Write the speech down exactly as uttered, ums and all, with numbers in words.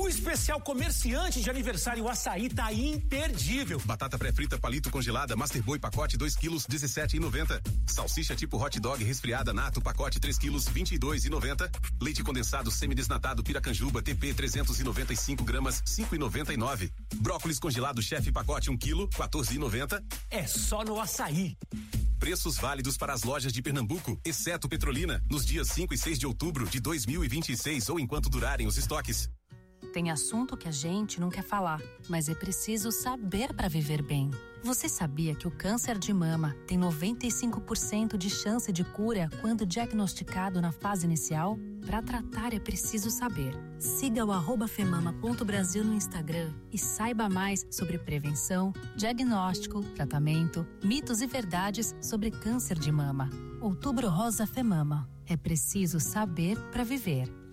O especial comerciante de aniversário Açaí tá imperdível. Batata pré-frita palito congelada Master Boy pacote dois quilos dezessete e noventa. Salsicha tipo hot dog resfriada Nato pacote três quilos vinte e dois e noventa. Leite condensado semidesnatado Piracanjuba T P trezentos e noventa e cinco gramas cinco e noventa e nove. Brócolis congelado Chefe pacote um quilo quatorze e noventa. É só no Açaí. Preços válidos para as lojas de Pernambuco, exceto Petrolina, nos dias cinco e seis de outubro de dois mil e vinte e seis ou enquanto durarem os estoques. Tem assunto que a gente não quer falar, mas é preciso saber para viver bem. Você sabia que o câncer de mama tem noventa e cinco por cento de chance de cura quando diagnosticado na fase inicial? Para tratar é preciso saber. Siga o arroba femama ponto brasil no Instagram e saiba mais sobre prevenção, diagnóstico, tratamento, mitos e verdades sobre câncer de mama. Outubro Rosa Femama. É preciso saber para viver.